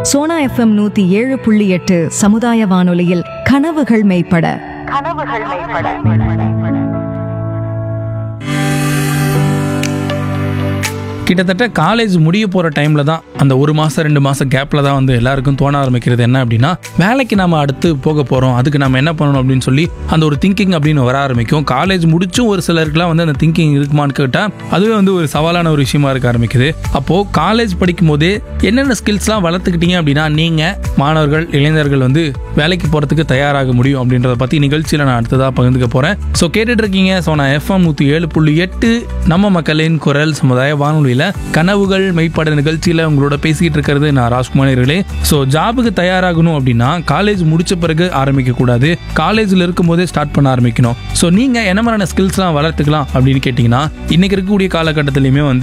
Sona FM 107.8 சமுதாய வானொலியில் கனவுகள் மெய்ப்பட. கிட்டத்தட்ட காலேஜ் முடிய போகிற டைமில் தான் அந்த 1 மாதம் 2 மாதம் கேப்பில் தான் வந்து எல்லாருக்கும் தோண ஆரம்பிக்கிறது என்ன அப்படின்னா, வேலைக்கு நம்ம அடுத்து போக போகிறோம், அதுக்கு நம்ம என்ன பண்ணணும் அப்படின்னு சொல்லி அந்த ஒரு திங்கிங் அப்படின்னு வர ஆரம்பிக்கும். காலேஜ் முடிச்சும் ஒரு சிலருக்குலாம் வந்து அந்த திங்கிங் இருக்குமான்னு கேட்டால் அதுவே வந்து ஒரு சவாலான ஒரு விஷயமா இருக்க ஆரம்பிக்குது. அப்போது காலேஜ் படிக்கும் போதே என்னென்ன ஸ்கில்ஸ்லாம் வளர்த்துக்கிட்டீங்க அப்படின்னா நீங்கள் மாணவர்கள் இளைஞர்கள் வந்து வேலைக்கு போகிறதுக்கு தயாராக முடியும் அப்படின்றத பற்றி நிகழ்ச்சியில் நான் அடுத்ததாக பகிர்ந்துக்க போகிறேன். ஸோ கேட்டுட்டு இருக்கீங்க. ஸோ நான் எஃப்எம் 107.8 நம்ம மக்களின் குரல் சமுதாய வானொலி கனவுகள் மெய்ப்பட நிகழ்ச்சியில உங்களோட பேசிட்டு இருக்கிறது நான் ராஜ்குமார். ஸோ ஜாபுக்கு தயாராகணும் அப்படின்னா காலேஜ் முடிச்ச பிறகு ஆரம்பிக்க கூடாது, காலேஜில் இருக்கும் போதே ஸ்டார்ட் பண்ண ஆரம்பிக்கணும். ஸோ நீங்க என்ன மாதிரியான ஸ்கில்ஸ்லாம் வளர்த்துக்கலாம் அப்படின்னு கேட்டீங்கன்னா, இன்னைக்கு இருக்கக்கூடிய காலகட்டத்திலையுமே வந்து